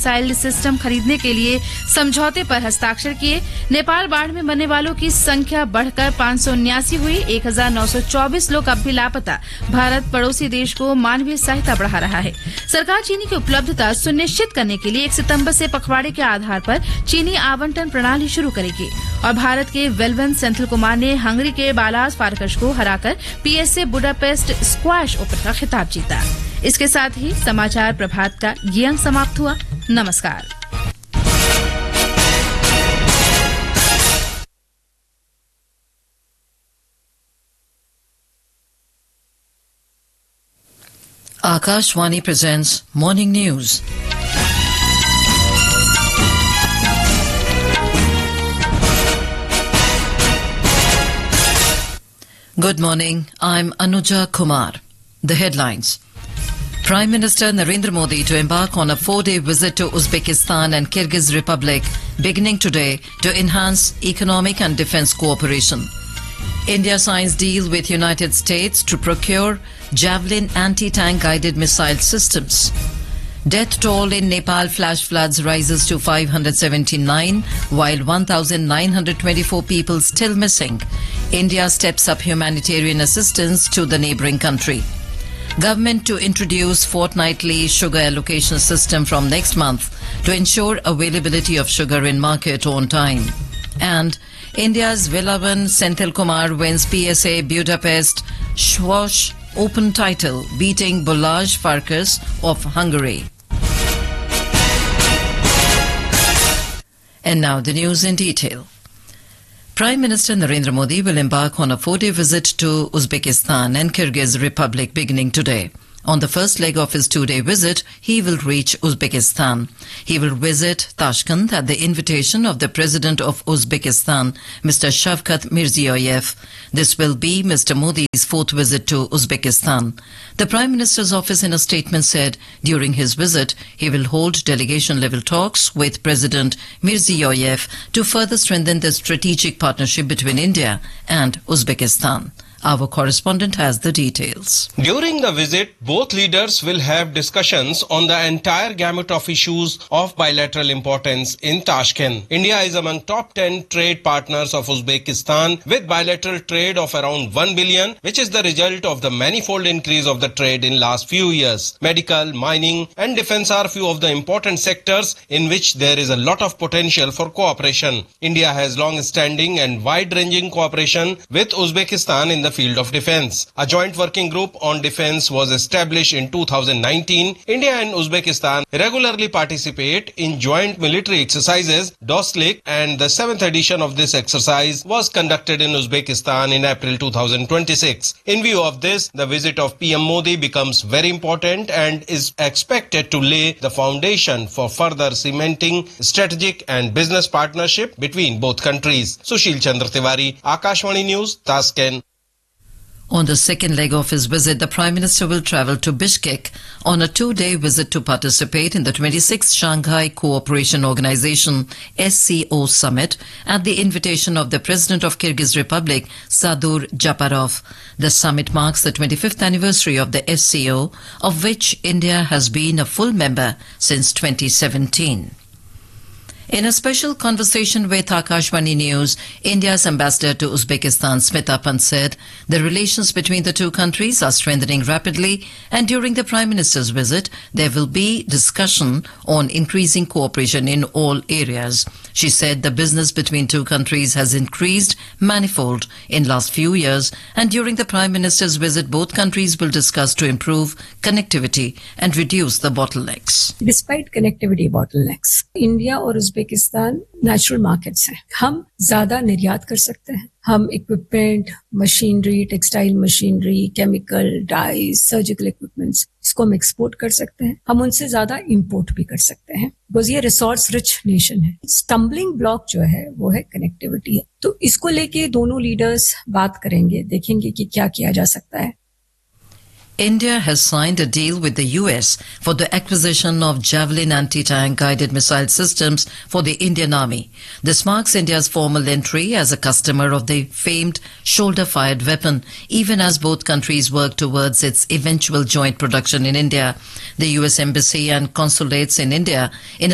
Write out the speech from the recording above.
Missile system खरीदने के लिए समझौते पर हस्ताक्षर किए। नेपाल बाढ़ में मरने वालों की संख्या बढ़कर 579 हुई। 1924 लोग अब भी लापता। भारत पड़ोसी देश को मानवीय सहायता बढ़ा रहा है। सरकार चीनी की उपलब्धता सुनिश्चित करने के लिए 1 सितंबर से पखवाड़े के आधार पर चीनी आवंटन प्रणाली शुरू करेगी। और भारत के वेलवन सेंथिल कुमार ने हंगरी के बालाज फारकश को हराकर पीएसए बुडापेस्ट स्क्वैश ओपन का खिताब जीता। इसके साथ ही समाचार प्रभात का ये अंक समाप्त हुआ। नमस्कार। Akashvani presents Morning News. Good morning, I'm Anuja Kumar. The headlines. Prime Minister Narendra Modi to embark on a 4-day visit to Uzbekistan and Kyrgyz Republic beginning today to enhance economic and defence cooperation. India signs deal with United States to procure Javelin anti-tank guided missile systems. Death toll in Nepal flash floods rises to 579, while 1,924 people still missing. India steps up humanitarian assistance to the neighbouring country. Government to introduce fortnightly sugar allocation system from next month to ensure availability of sugar in market on time. And India's Velavan Senthil Kumar wins PSA Budapest Squash Open title, beating Balázs Farkas of Hungary. And now the news in detail. Prime Minister Narendra Modi will embark on a 4-day visit to Uzbekistan and Kyrgyz Republic beginning today. On the first leg of his 2-day visit, he will reach Uzbekistan. He will visit Tashkent at the invitation of the President of Uzbekistan, Mr. Shavkat Mirziyoyev. This will be Mr. Modi's 4th visit to Uzbekistan. The Prime Minister's office in a statement said during his visit, he will hold delegation-level talks with President Mirziyoyev to further strengthen the strategic partnership between India and Uzbekistan. Our correspondent has the details. During the visit, both leaders will have discussions on the entire gamut of issues of bilateral importance in Tashkent. India is among top 10 trade partners of Uzbekistan with bilateral trade of around 1 billion, which is the result of the manifold increase of the trade in last few years. Medical, mining and defense are few of the important sectors in which there is a lot of potential for cooperation. India has long-standing and wide-ranging cooperation with Uzbekistan in the field of defense. A joint working group on defense was established in 2019. India and Uzbekistan regularly participate in joint military exercises, DOSLIC, and the 7th edition of this exercise was conducted in Uzbekistan in April 2026. In view of this, the visit of PM Modi becomes very important and is expected to lay the foundation for further cementing strategic and business partnership between both countries. Sushil Chandra Tiwari, Akashvani News, Tashkent. On the second leg of his visit, the Prime Minister will travel to Bishkek on a 2-day visit to participate in the 26th Shanghai Cooperation Organization SCO Summit at the invitation of the President of Kyrgyz Republic, Sadur Japarov. The summit marks the 25th anniversary of the SCO, of which India has been a full member since 2017. In a special conversation with Akashvani News, India's ambassador to Uzbekistan, Smita Pant, said the relations between the two countries are strengthening rapidly, and during the Prime Minister's visit, there will be discussion on increasing cooperation in all areas. She said the business between two countries has increased manifold in last few years, and during the Prime Minister's visit, both countries will discuss to improve connectivity and reduce the bottlenecks. Despite connectivity bottlenecks, India और Uzbekistan natural markets हैं। हम ज्यादा निर्यात कर सकते हैं। हम equipment, machinery, textile machinery, chemical, dies, surgical equipments, इसको हम एक्सपोर्ट कर सकते हैं। हम उनसे ज्यादा इंपोर्ट भी कर सकते हैं, बिकॉज ये रिसोर्स रिच नेशन है। स्टम्बलिंग ब्लॉक जो है वो है कनेक्टिविटी है। तो इसको लेके दोनों लीडर्स बात करेंगे, देखेंगे कि क्या किया जा सकता है। India has signed a deal with the US for the acquisition of Javelin anti-tank guided missile systems for the Indian Army. This marks India's formal entry as a customer of the famed shoulder-fired weapon, even as both countries work towards its eventual joint production in India. The US Embassy and consulates in India in